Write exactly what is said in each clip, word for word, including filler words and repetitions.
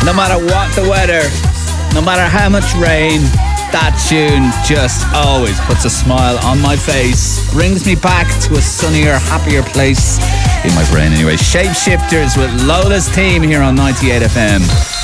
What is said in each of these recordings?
No matter what the weather, no matter how much rain, that tune just always puts a smile on my face. Brings me back to a sunnier, happier place in my brain anyway. Shapeshifters with Lola's Team here on ninety-eight F M.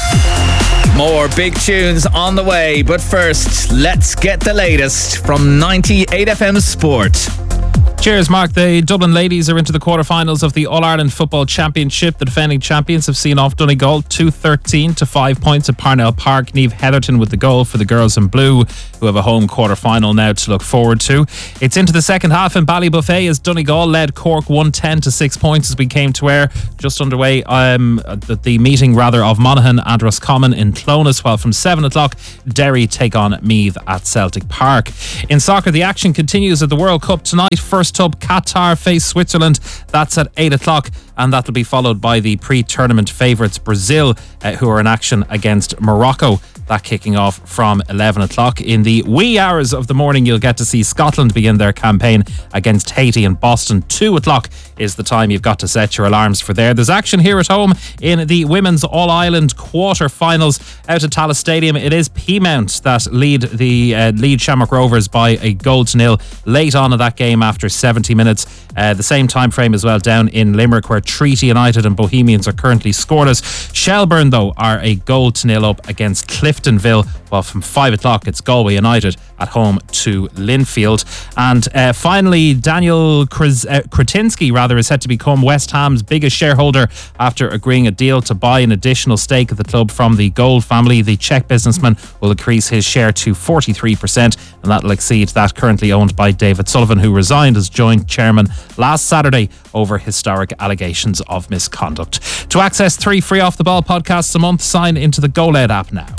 More big tunes on the way, but first, let's get the latest from ninety-eight F M Sport. Cheers, Mark. The Dublin ladies are into the quarterfinals of the All-Ireland Football Championship. The defending champions have seen off Donegal two thirteen to five points at Parnell Park. Niamh Heatherton with the goal for the girls in blue, who have a home quarter-final now to look forward to. It's into the second half in Ballybuffet as Donegal led Cork one ten to six points as we came to air. Just underway um, the, the meeting rather of Monaghan and Roscommon in Clonus, while from seven o'clock Derry take on Meath at Celtic Park. In soccer, the action continues at the World Cup tonight. First up, Qatar face Switzerland. That's at eight o'clock, and that will be followed by the pre-tournament favourites Brazil, uh, who are in action against Morocco. That kicking off from eleven o'clock. In the wee hours of the morning, you'll get to see Scotland begin their campaign against Haiti in Boston. two o'clock is the time you've got to set your alarms for there. There's action here at home in the Women's All-Ireland quarter-finals out at Tallaght Stadium. It is Peamount that lead the uh, lead Shamrock Rovers by a goal to nil late on in that game after seventy minutes. Uh, the same time frame as well down in Limerick, where Treaty United and Bohemians are currently scoreless. Shelburne, though, are a goal to nil up against Cliftonville, while from five o'clock it's Galway United at home to Linfield. And uh, finally, Daniel Kres- uh, Kretinsky rather is set to become West Ham's biggest shareholder after agreeing a deal to buy an additional stake of the club from the Gold family. The Czech businessman will increase his share to forty-three percent, and that will exceed that currently owned by David Sullivan, who resigned as joint chairman last Saturday over historic allegations of misconduct. To access three free Off the Ball podcasts a month, sign into the GoLed app now.